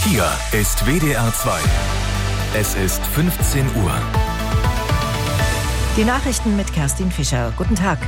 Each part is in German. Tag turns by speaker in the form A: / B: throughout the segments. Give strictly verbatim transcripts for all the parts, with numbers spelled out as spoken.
A: Hier ist W D R zwei. Es ist fünfzehn Uhr.
B: Die Nachrichten mit Kerstin Fischer. Guten Tag.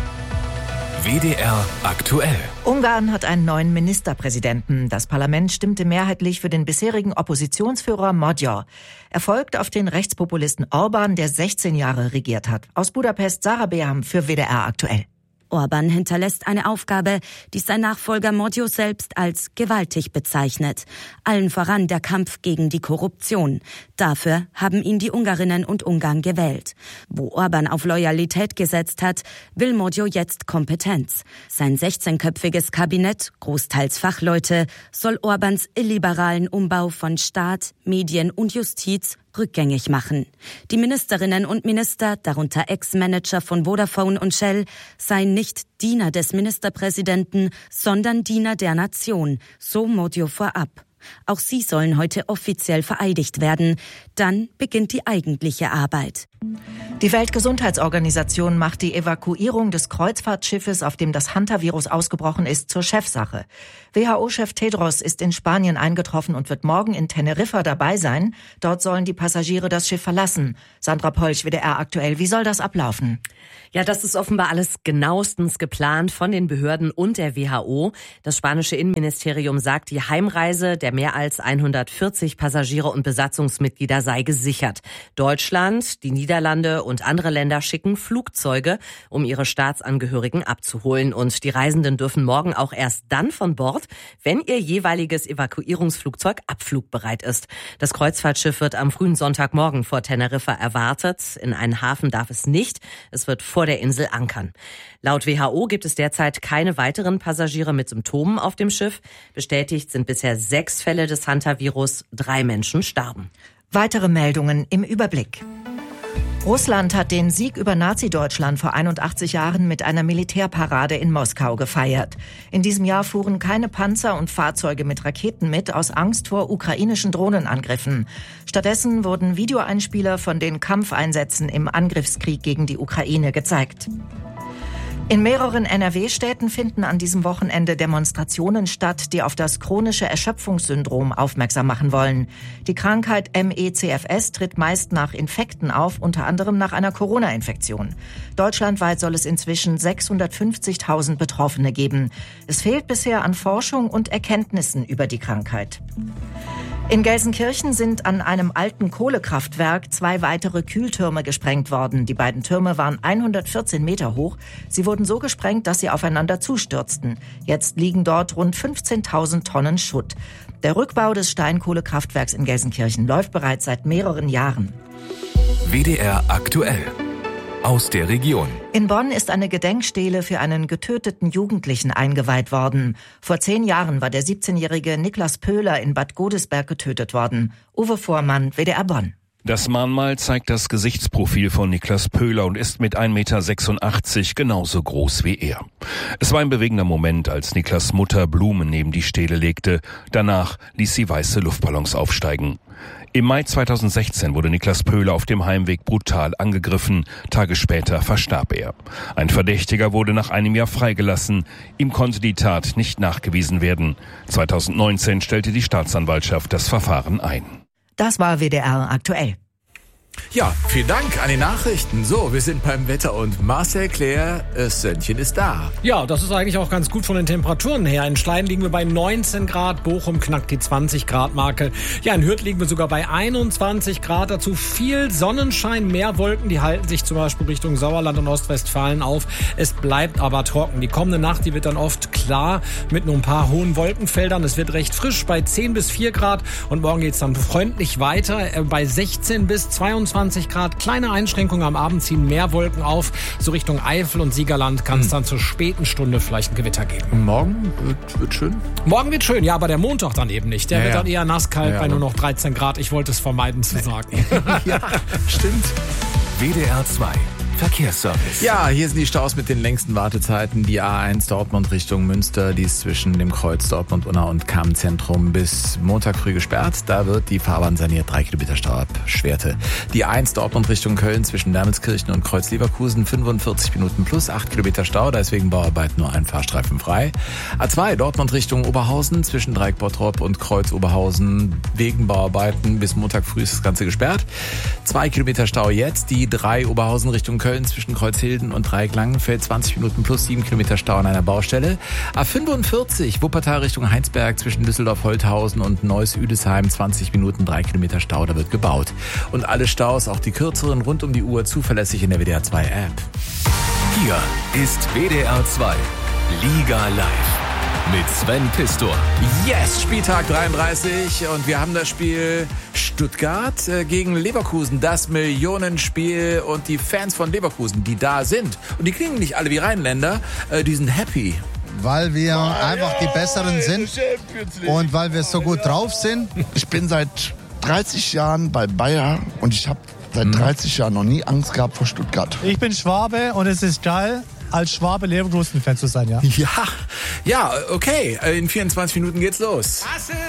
A: W D R aktuell.
B: Ungarn hat einen neuen Ministerpräsidenten. Das Parlament stimmte mehrheitlich für den bisherigen Oppositionsführer Magyar. Er folgt auf den Rechtspopulisten Orbán, der sechzehn Jahre regiert hat. Aus Budapest, Sarah Beham für W D R aktuell.
C: Orbán hinterlässt eine Aufgabe, die sein Nachfolger Magyar selbst als gewaltig bezeichnet. Allen voran der Kampf gegen die Korruption. Dafür haben ihn die Ungarinnen und Ungarn gewählt. Wo Orbán auf Loyalität gesetzt hat, will Magyar jetzt Kompetenz. Sein sechzehnköpfiges Kabinett, großteils Fachleute, soll Orbáns illiberalen Umbau von Staat, Medien und Justiz rückgängig machen. Die Ministerinnen und Minister, darunter Ex-Manager von Vodafone und Shell, seien nicht Diener des Ministerpräsidenten, sondern Diener der Nation, so Magyar vorab. Auch sie sollen heute offiziell vereidigt werden. Dann beginnt die eigentliche Arbeit.
B: Die Weltgesundheitsorganisation macht die Evakuierung des Kreuzfahrtschiffes, auf dem das Hantavirus ausgebrochen ist, zur Chefsache. W H O-Chef Tedros ist in Spanien eingetroffen und wird morgen in Teneriffa dabei sein. Dort sollen die Passagiere das Schiff verlassen. Sandra Polch, W D R aktuell. Wie soll das ablaufen?
D: Ja, das ist offenbar alles genauestens geplant von den Behörden und der W H O. Das spanische Innenministerium sagt, die Heimreise der mehr als hundertvierzig Passagiere und Besatzungsmitglieder sei gesichert. Deutschland, die Niederlande und andere Länder schicken Flugzeuge, um ihre Staatsangehörigen abzuholen. Und die Reisenden dürfen morgen auch erst dann von Bord, wenn ihr jeweiliges Evakuierungsflugzeug abflugbereit ist. Das Kreuzfahrtschiff wird am frühen Sonntagmorgen vor Teneriffa erwartet. In einen Hafen darf es nicht. Es wird vor der Insel ankern. Laut W H O gibt es derzeit keine weiteren Passagiere mit Symptomen auf dem Schiff. Bestätigt sind bisher sechs Fälle des Hantavirus. Drei Menschen starben.
B: Weitere Meldungen im Überblick. Russland hat den Sieg über Nazi-Deutschland vor einundachtzig Jahren mit einer Militärparade in Moskau gefeiert. In diesem Jahr fuhren keine Panzer und Fahrzeuge mit Raketen mit, aus Angst vor ukrainischen Drohnenangriffen. Stattdessen wurden Videoeinspieler von den Kampfeinsätzen im Angriffskrieg gegen die Ukraine gezeigt. In mehreren N R W-Städten finden an diesem Wochenende Demonstrationen statt, die auf das chronische Erschöpfungssyndrom aufmerksam machen wollen. Die Krankheit M E C F S tritt meist nach Infekten auf, unter anderem nach einer Corona-Infektion. Deutschlandweit soll es inzwischen sechshundertfünfzigtausend Betroffene geben. Es fehlt bisher an Forschung und Erkenntnissen über die Krankheit. In Gelsenkirchen sind an einem alten Kohlekraftwerk zwei weitere Kühltürme gesprengt worden. Die beiden Türme waren hundertvierzehn Meter hoch. Sie wurden so gesprengt, dass sie aufeinander zustürzten. Jetzt liegen dort rund fünfzehntausend Tonnen Schutt. Der Rückbau des Steinkohlekraftwerks in Gelsenkirchen läuft bereits seit mehreren Jahren.
A: W D R aktuell. Aus der Region.
B: In Bonn ist eine Gedenkstele für einen getöteten Jugendlichen eingeweiht worden. Vor zehn Jahren war der siebzehnjährige Niklas Pöhler in Bad Godesberg getötet worden. Uwe Vormann, W D R Bonn.
E: Das Mahnmal zeigt das Gesichtsprofil von Niklas Pöhler und ist mit ein Meter sechsundachtzig genauso groß wie er. Es war ein bewegender Moment, als Niklas Mutter Blumen neben die Stele legte. Danach ließ sie weiße Luftballons aufsteigen. Im Mai zweitausendsechzehn wurde Niklas Pöhler auf dem Heimweg brutal angegriffen. Tage später verstarb er. Ein Verdächtiger wurde nach einem Jahr freigelassen. Ihm konnte die Tat nicht nachgewiesen werden. zweitausendneunzehn stellte die Staatsanwaltschaft das Verfahren ein.
B: Das war W D R aktuell.
F: Ja, vielen Dank an die Nachrichten. So, wir sind beim Wetter und Marcel Claire, das Sönnchen ist da.
G: Ja, das ist eigentlich auch ganz gut von den Temperaturen her. In Schleien liegen wir bei neunzehn Grad, Bochum knackt die zwanzig Grad Marke. Ja, in Hürth liegen wir sogar bei einundzwanzig Grad. Dazu viel Sonnenschein, mehr Wolken, die halten sich zum Beispiel Richtung Sauerland und Ostwestfalen auf. Es bleibt aber trocken. Die kommende Nacht, die wird dann oft klar mit nur ein paar hohen Wolkenfeldern. Es wird recht frisch bei zehn bis vier Grad und morgen geht's dann freundlich weiter bei sechzehn bis zweiundzwanzig Grad. Kleine Einschränkungen am Abend, ziehen mehr Wolken auf. So Richtung Eifel und Siegerland kann es hm. dann zur späten Stunde vielleicht ein Gewitter geben.
F: Und morgen wird, wird schön?
G: Morgen wird schön, ja, aber der Montag dann eben nicht. Der ja, wird dann eher nasskalt ja, bei nur noch dreizehn Grad. Ich wollte es vermeiden zu sagen.
F: Ja, stimmt.
A: W D R zwei. Verkehrsservice.
F: Ja, hier sind die Staus mit den längsten Wartezeiten. Die A eins Dortmund Richtung Münster, die ist zwischen dem Kreuz Dortmund-Unna und Kammzentrum bis Montag früh gesperrt. Da wird die Fahrbahn saniert, drei Kilometer Stau ab Schwerte. Die A eins Dortmund Richtung Köln zwischen Wermelskirchen und Kreuz Leverkusen, fünfundvierzig Minuten plus, acht Kilometer Stau, da ist wegen Bauarbeit nur ein Fahrstreifen frei. A zwei Dortmund Richtung Oberhausen zwischen Dreieck Bottrop und Kreuz Oberhausen, wegen Bauarbeiten bis Montag früh ist das Ganze gesperrt. Zwei Kilometer Stau jetzt. Die drei Oberhausen Richtung Köln zwischen Kreuzhilden und Dreieck Langenfeld, zwanzig Minuten plus sieben Kilometer Stau an einer Baustelle. A fünfundvierzig Wuppertal Richtung Heinsberg zwischen Düsseldorf-Holthausen und Neuss-Üdesheim, zwanzig Minuten, drei Kilometer Stau, da wird gebaut. Und alle Staus, auch die kürzeren, rund um die Uhr zuverlässig in der W D R zwei App.
A: Hier ist W D R zwei Liga Live mit Sven Pistor.
F: Yes, Spieltag dreiunddreißig und wir haben das Spiel Stuttgart gegen Leverkusen, das Millionenspiel, und die Fans von Leverkusen, die da sind, und die klingen nicht alle wie Rheinländer, die sind happy.
H: Weil wir einfach die Besseren sind und weil wir so gut drauf sind.
I: Ich bin seit dreißig Jahren bei Bayer und ich habe seit dreißig Jahren noch nie Angst gehabt vor Stuttgart.
J: Ich bin Schwabe und es ist geil, als Schwabe Leverkusen-Fan zu sein, ja?
F: Ja, ja, okay. In vierundzwanzig Minuten geht's los.